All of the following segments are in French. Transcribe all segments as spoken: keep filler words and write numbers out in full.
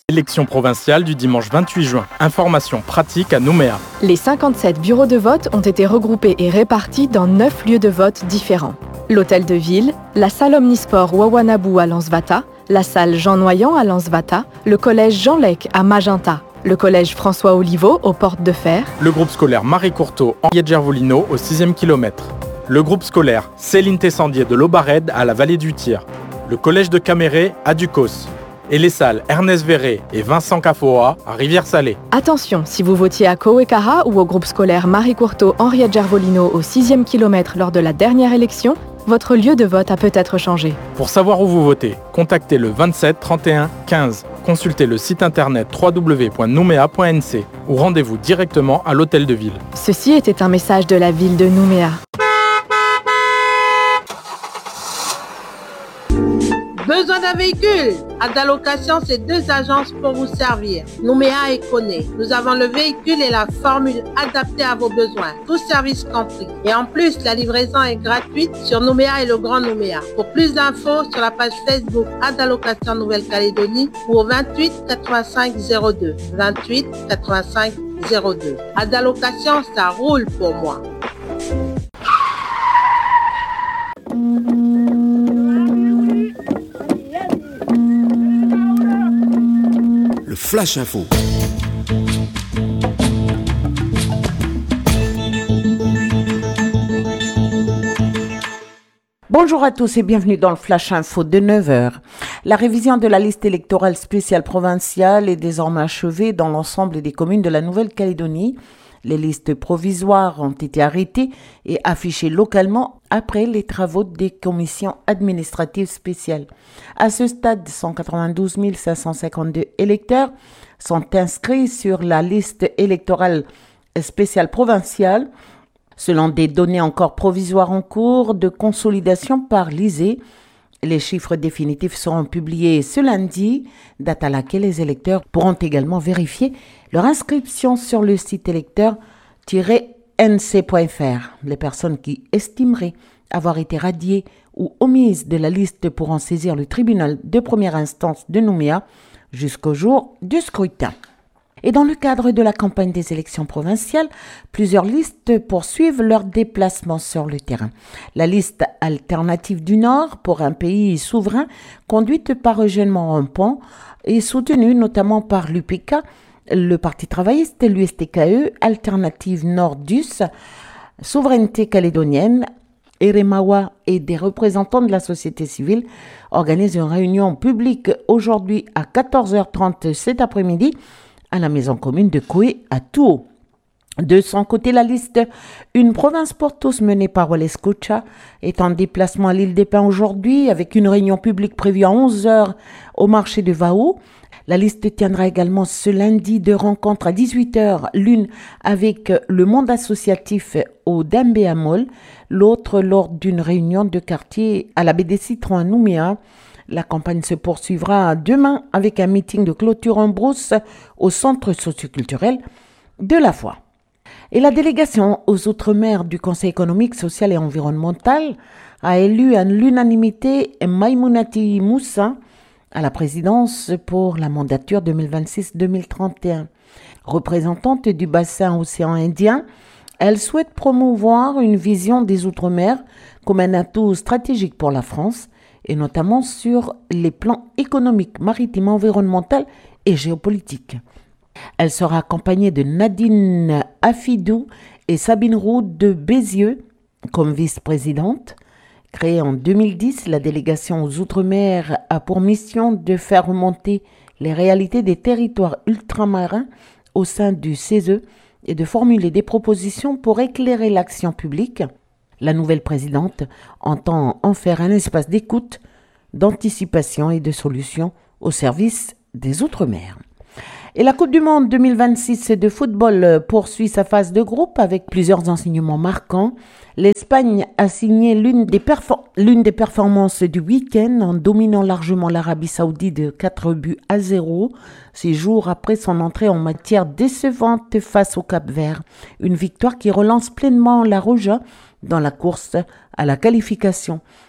Élection provinciale du dimanche vingt-huit juin. Information pratique à Nouméa. Les cinquante-sept bureaux de vote ont été regroupés et répartis dans neuf lieux de vote différents. L'hôtel de ville, la salle omnisport Wawanabou à Lansvata, la salle Jean Noyant à Lansvata, le collège Jean Lec à Magenta, le collège François Oliveau aux Portes de Fer, le groupe scolaire Marie Courteau Henriette Gervolino au sixième kilomètre, le groupe scolaire Céline Tessandier de l'Aubarède à la vallée du Tir, le collège de Caméré à Ducos, et les salles Ernest Verret et Vincent Cafoa à Rivière-Salée. Attention, si vous votiez à Kowekara ou au groupe scolaire Marie Courteau Henriette Gervolino au sixième kilomètre lors de la dernière élection, votre lieu de vote a peut-être changé. Pour savoir où vous votez, contactez le vingt-sept trente et un quinze. Consultez le site internet w w w point nouméa point n c ou rendez-vous directement à l'hôtel de ville. Ceci était un message de la ville de Nouméa. Besoin d'un véhicule? Adalocation, c'est deux agences pour vous servir. Nouméa et Koné. Nous avons le véhicule et la formule adaptée à vos besoins. Tout service compris. Et en plus, la livraison est gratuite sur Nouméa et le Grand Nouméa. Pour plus d'infos, sur la page Facebook Adalocation Nouvelle-Calédonie ou au vingt-huit quatre-vingt-cinq zéro deux. vingt-huit quatre-vingt-cinq zéro deux. Adalocation, ça roule pour moi. Flash Info. Bonjour à tous et bienvenue dans le Flash Info de neuf heures. La révision de la liste électorale spéciale provinciale est désormais achevée dans l'ensemble des communes de la Nouvelle-Calédonie. Les listes provisoires ont été arrêtées et affichées localement après les travaux des commissions administratives spéciales. À ce stade, cent quatre-vingt-douze mille cinq cent cinquante-deux électeurs sont inscrits sur la liste électorale spéciale provinciale, selon des données encore provisoires en cours de consolidation par l'I S E E. Les chiffres définitifs seront publiés ce lundi, date à laquelle les électeurs pourront également vérifier leur inscription sur le site électeur tiret n c point f r. Les personnes qui estimeraient avoir été radiées ou omises de la liste pourront saisir le tribunal de première instance de Nouméa jusqu'au jour du scrutin. Et dans le cadre de la campagne des élections provinciales, plusieurs listes poursuivent leur déplacement sur le terrain. La liste alternative du Nord pour un pays souverain, conduite par Eugène Montrampan, est soutenue notamment par l'U P K, le Parti travailliste, l'U S T K E, Alternative Nord-U-S, Souveraineté calédonienne, Eremawa et des représentants de la société civile organisent une réunion publique aujourd'hui à quatorze heures trente cet après-midi à la maison commune de Koué à Touo. De son côté, la liste Une province pour tous menée par Wallace Koucha est en déplacement à l'île des Pins aujourd'hui avec une réunion publique prévue à onze heures au marché de Vao. La liste tiendra également ce lundi deux rencontres à dix-huit heures, l'une avec le monde associatif au Dambéamol, l'autre lors d'une réunion de quartier à la baie des Citrons à Nouméa. La campagne se poursuivra demain avec un meeting de clôture en brousse au centre socioculturel de la Foi. Et la délégation aux Outre-mer du Conseil économique, social et environnemental a élu à l'unanimité Maïmounati Moussa à la présidence pour la mandature deux mille vingt-six deux mille trente et un. Représentante du bassin océan Indien, elle souhaite promouvoir une vision des Outre-mer comme un atout stratégique pour la France, et notamment sur les plans économiques, maritimes, environnemental et géopolitiques. Elle sera accompagnée de Nadine Afidou et Sabine Roux de Bézieux comme vice-présidente. Créée en deux mille dix, la délégation aux Outre-mer a pour mission de faire remonter les réalités des territoires ultramarins au sein du C E S E et de formuler des propositions pour éclairer l'action publique. La nouvelle présidente entend en faire un espace d'écoute, d'anticipation et de solutions au service des Outre-mer. Et la Coupe du Monde deux mille vingt-six de football poursuit sa phase de groupe avec plusieurs enseignements marquants. L'Espagne a signé l'une des, perfor- l'une des performances du week-end en dominant largement l'Arabie Saoudite de quatre buts à zéro, six jours après son entrée en matière décevante face au Cap-Vert. Une victoire qui relance pleinement la Roja dans la course à la qualification.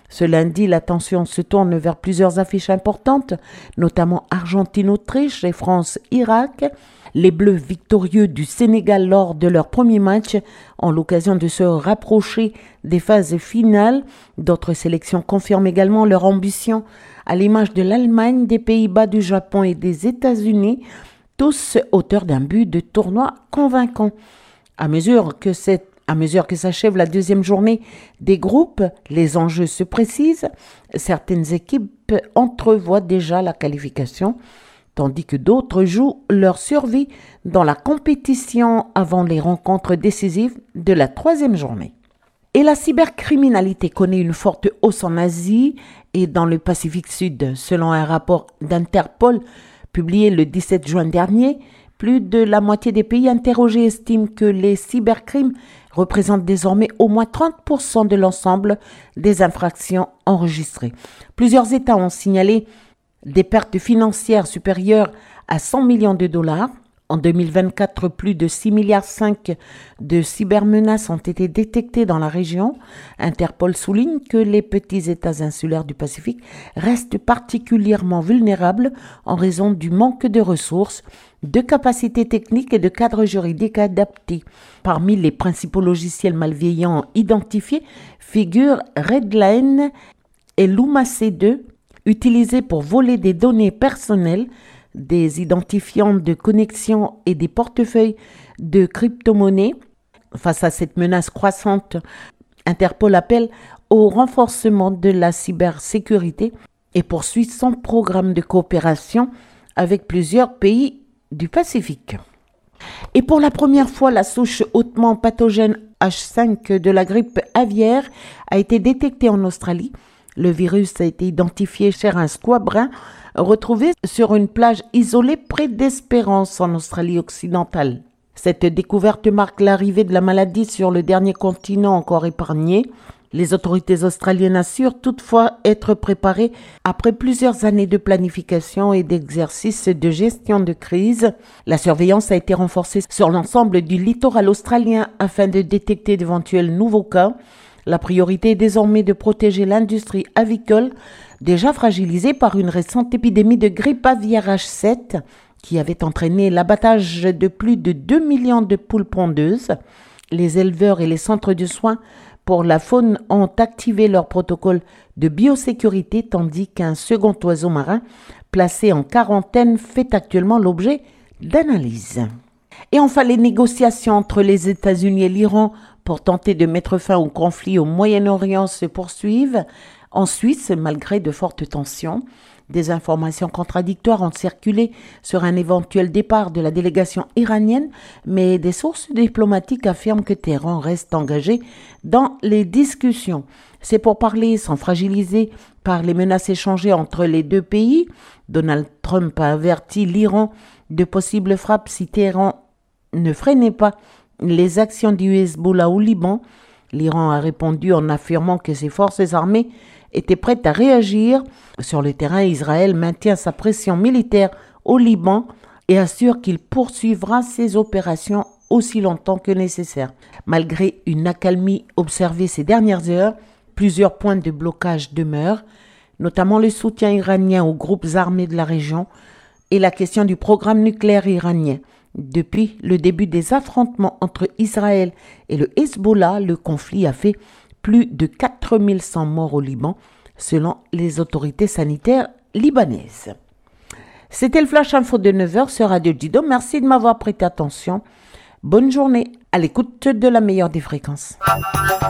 Ce lundi, l'attention se tourne vers plusieurs affiches importantes, notamment Argentine-Autriche et France-Irak. Les Bleus victorieux du Sénégal lors de leur premier match ont l'occasion de se rapprocher des phases finales. D'autres sélections confirment également leur ambition, à l'image de l'Allemagne, des Pays-Bas, du Japon et des États-Unis, tous auteurs d'un but de tournoi convaincant. À mesure que cette À mesure que s'achève la deuxième journée des groupes, les enjeux se précisent. Certaines équipes entrevoient déjà la qualification, tandis que d'autres jouent leur survie dans la compétition avant les rencontres décisives de la troisième journée. Et la cybercriminalité connaît une forte hausse en Asie et dans le Pacifique Sud. Selon un rapport d'Interpol publié le dix-sept juin dernier, plus de la moitié des pays interrogés estiment que les cybercrimes représentent désormais au moins trente pour cent de l'ensemble des infractions enregistrées. Plusieurs États ont signalé des pertes financières supérieures à cent millions de dollars. En deux mille vingt-quatre, plus de six virgule cinq milliards de cybermenaces ont été détectées dans la région. Interpol souligne que les petits États insulaires du Pacifique restent particulièrement vulnérables en raison du manque de ressources, de capacités techniques et de cadres juridiques adaptés. Parmi les principaux logiciels malveillants identifiés figurent Redline et Luma C deux, utilisés pour voler des données personnelles, des identifiants de connexion et des portefeuilles de crypto-monnaies. Face à cette menace croissante, Interpol appelle au renforcement de la cybersécurité et poursuit son programme de coopération avec plusieurs pays du Pacifique. Et pour la première fois, la souche hautement pathogène H cinq de la grippe aviaire a été détectée en Australie. Le virus a été identifié chez un squat brun retrouvé sur une plage isolée près d'Espérance en Australie occidentale. Cette découverte marque l'arrivée de la maladie sur le dernier continent encore épargné. Les autorités australiennes assurent toutefois être préparées après plusieurs années de planification et d'exercice de gestion de crise. La surveillance a été renforcée sur l'ensemble du littoral australien afin de détecter d'éventuels nouveaux cas. La priorité est désormais de protéger l'industrie avicole, déjà fragilisée par une récente épidémie de grippe aviaire H sept qui avait entraîné l'abattage de plus de deux millions de poules pondeuses. Les éleveurs et les centres de soins pour la faune ont activé leur protocole de biosécurité, tandis qu'un second oiseau marin placé en quarantaine fait actuellement l'objet d'analyses. Et enfin, les négociations entre les États-Unis et l'Iran pour tenter de mettre fin au conflit au Moyen-Orient se poursuivent. En Suisse, malgré de fortes tensions, des informations contradictoires ont circulé sur un éventuel départ de la délégation iranienne, mais des sources diplomatiques affirment que Téhéran reste engagé dans les discussions. C'est pour parler sans fragiliser par les menaces échangées entre les deux pays. Donald Trump a averti l'Iran de possibles frappes si Téhéran ne freinait pas les actions du Hezbollah au Liban. L'Iran a répondu en affirmant que ses forces armées étaient prêtes à réagir. Sur le terrain, Israël maintient sa pression militaire au Liban et assure qu'il poursuivra ses opérations aussi longtemps que nécessaire. Malgré une accalmie observée ces dernières heures, plusieurs points de blocage demeurent, notamment le soutien iranien aux groupes armés de la région et la question du programme nucléaire iranien. Depuis le début des affrontements entre Israël et le Hezbollah, le conflit a fait plus de quatre mille cent morts au Liban, selon les autorités sanitaires libanaises. C'était le Flash Info de neuf heures sur Radio Dido. Merci de m'avoir prêté attention. Bonne journée à l'écoute de la meilleure des fréquences.